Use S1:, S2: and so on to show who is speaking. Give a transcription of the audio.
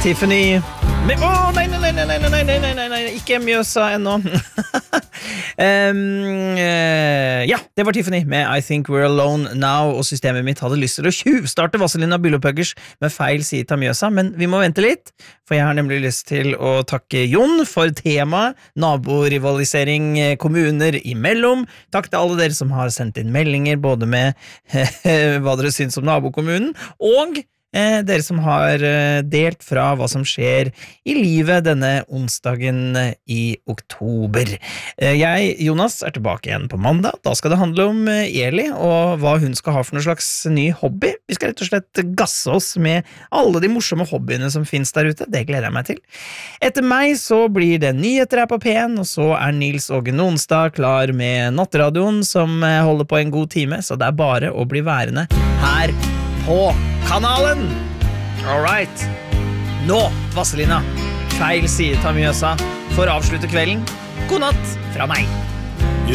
S1: Tiffany med, nei, ikke Mjøsa ennå. Ja, det var Tiffany med I Think We're Alone Now, og systemet mitt hadde lyst til å tjuvstarte Vazelina Billopuggers med feil side av Mjøsa, men vi må vente litt, for jeg har nemlig lyst til å takke Jon for temaet naborivalisering kommuner imellom. Takk til alle dere som har sendt inn meldinger, både med hva dere syns om nabokommunen, og dere som har delt fra hva som skjer i livet denne onsdagen i oktober. Jeg, Jonas, er tilbake igjen på mandag. Da skal det handle om Eli og hva hun skal ha for noen slags ny hobby. Vi skal rett og slett gasse oss med alle de morsomme hobbyene som finnes der ute. Det gleder jeg meg til. Etter meg så blir det nyheter her på P1, og så er Nils Åge Nonstad klar med nattradioen som holder på en god time, så det er bare å bli værende her på kanalen. All right. Nå, Vazelina, feil side av Mjøsa, for å avslutte kvelden. God natt fra meg.